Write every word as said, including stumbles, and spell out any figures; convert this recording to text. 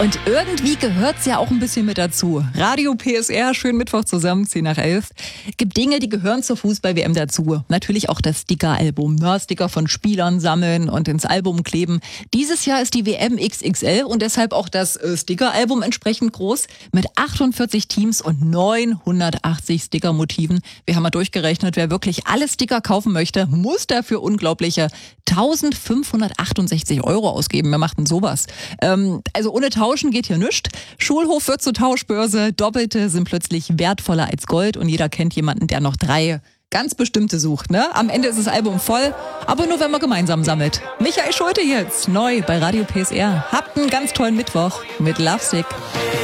Und irgendwie gehört's ja auch ein bisschen mit dazu. Radio P S R, schönen Mittwoch zusammen, zehn nach elf. Gibt Dinge, die gehören zur Fußball-W M dazu. Natürlich auch das Sticker-Album. Ja, Sticker von Spielern sammeln und ins Album kleben. Dieses Jahr ist die W M X X L und deshalb auch das äh, Sticker-Album entsprechend groß. Mit achtundvierzig Teams und neunhundertachtzig Sticker-Motiven. Wir haben mal durchgerechnet, wer wirklich alle Sticker kaufen möchte, muss dafür unglaubliche eintausendfünfhundertachtundsechzig Euro ausgeben. Wer macht denn sowas? Ähm, also ohne Tauschen geht hier nichts. Schulhof wird zur Tauschbörse. Doppelte sind plötzlich wertvoller als Gold und jeder kennt jemanden, der noch drei ganz bestimmte sucht. Ne? Am Ende ist das Album voll, aber nur wenn man gemeinsam sammelt. Michael Schulte jetzt, neu bei Radio P S R. Habt einen ganz tollen Mittwoch mit Lovesick.